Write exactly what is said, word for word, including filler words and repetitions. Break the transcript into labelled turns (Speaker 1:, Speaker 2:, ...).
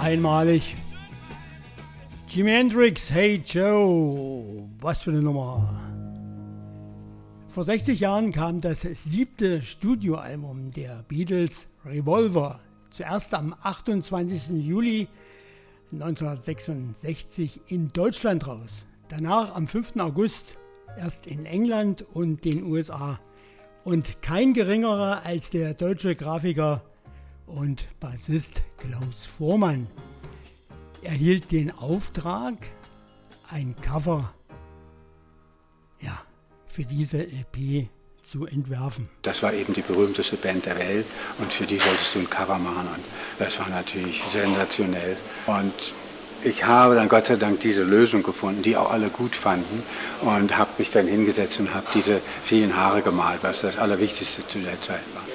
Speaker 1: einmalig. Jimi Hendrix, Hey Joe, was für eine Nummer. Vor sechzig Jahren kam das siebte Studioalbum der Beatles, Revolver, zuerst am achtundzwanzigsten Juli neunzehnhundertsechsundsechzig in Deutschland raus. Danach am fünften August erst in England und den U S A. Und kein geringerer als der deutsche Grafiker und Bassist Klaus Voormann erhielt den Auftrag, ein Cover ja, für diese L P zu entwerfen.
Speaker 2: Das war eben die berühmteste Band der Welt und für die solltest du ein Cover machen und das war natürlich sensationell. Und ich habe dann Gott sei Dank diese Lösung gefunden, die auch alle gut fanden und habe mich dann hingesetzt und habe diese vielen Haare gemalt, was das Allerwichtigste zu der Zeit war.